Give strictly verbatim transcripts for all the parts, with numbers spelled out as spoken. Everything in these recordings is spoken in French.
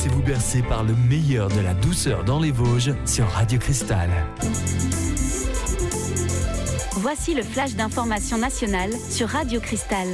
Laissez-vous bercer par le meilleur de la douceur dans les Vosges sur Radio Cristal. Voici le flash d'information nationale sur Radio Cristal.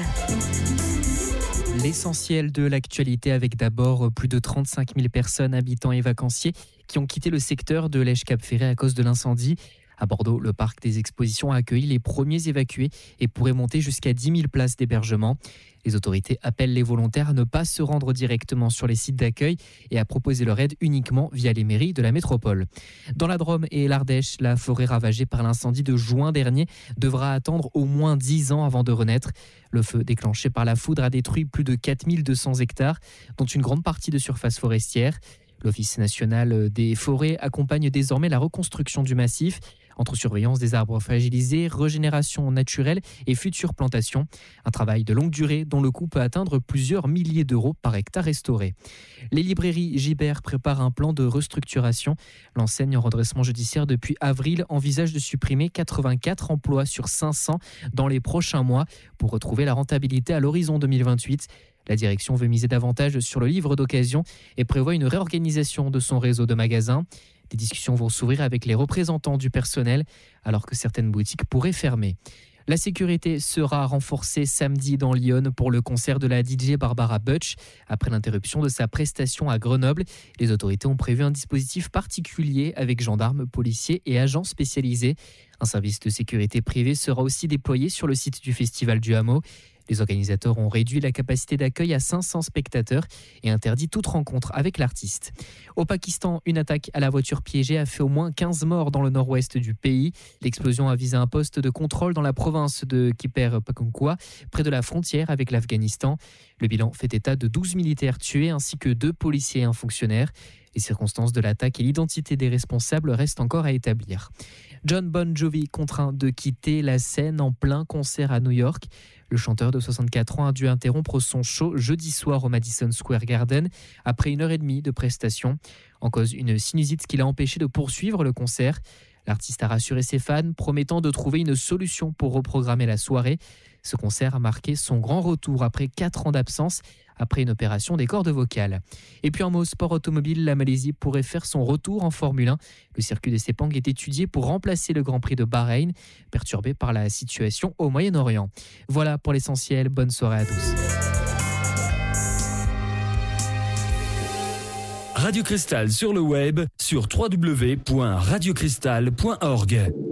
L'essentiel de l'actualité avec d'abord plus de trente-cinq mille personnes, habitants et vacanciers qui ont quitté le secteur de Lège-Cap-Ferret à cause de l'incendie. À Bordeaux, le parc des expositions a accueilli les premiers évacués et pourrait monter jusqu'à dix mille places d'hébergement. Les autorités appellent les volontaires à ne pas se rendre directement sur les sites d'accueil et à proposer leur aide uniquement via les mairies de la métropole. Dans la Drôme et l'Ardèche, la forêt ravagée par l'incendie de juin dernier devra attendre au moins dix ans avant de renaître. Le feu déclenché par la foudre a détruit plus de quatre mille deux cents hectares, dont une grande partie de surface forestière. L'Office national des forêts accompagne désormais la reconstruction du massif entre surveillance des arbres fragilisés, régénération naturelle et futures plantations. Un travail de longue durée dont le coût peut atteindre plusieurs milliers d'euros par hectare restauré. Les librairies Gibert préparent un plan de restructuration. L'enseigne en redressement judiciaire depuis avril envisage de supprimer quatre-vingt-quatre emplois sur cinq cents dans les prochains mois pour retrouver la rentabilité à l'horizon deux mille vingt-huit. La direction veut miser davantage sur le livre d'occasion et prévoit une réorganisation de son réseau de magasins. Des discussions vont s'ouvrir avec les représentants du personnel alors que certaines boutiques pourraient fermer. La sécurité sera renforcée samedi dans Lyon pour le concert de la D J Barbara Butch. Après l'interruption de sa prestation à Grenoble, les autorités ont prévu un dispositif particulier avec gendarmes, policiers et agents spécialisés. Un service de sécurité privé sera aussi déployé sur le site du Festival du Hameau. Les organisateurs ont réduit la capacité d'accueil à cinq cents spectateurs et interdit toute rencontre avec l'artiste. Au Pakistan, une attaque à la voiture piégée a fait au moins quinze morts dans le nord-ouest du pays. L'explosion a visé un poste de contrôle dans la province de Khyber Pakhtunkhwa, près de la frontière avec l'Afghanistan. Le bilan fait état de douze militaires tués ainsi que deux policiers et un fonctionnaire. Les circonstances de l'attaque et l'identité des responsables restent encore à établir. Jon Bon Jovi contraint de quitter la scène en plein concert à New York. Le chanteur de soixante-quatre ans a dû interrompre son show jeudi soir au Madison Square Garden après une heure et demie de prestation. En cause, une sinusite qui l'a empêché de poursuivre le concert. L'artiste a rassuré ses fans, promettant de trouver une solution pour reprogrammer la soirée. Ce concert a marqué son grand retour après quatre ans d'absence, après une opération des cordes vocales. Et puis en mot sport automobile, la Malaisie pourrait faire son retour en Formule un. Le circuit de Sepang est étudié pour remplacer le Grand Prix de Bahreïn, perturbé par la situation au Moyen-Orient. Voilà pour l'essentiel, bonne soirée à tous. Radio Cristal sur le web sur w w w point radio cristal point org.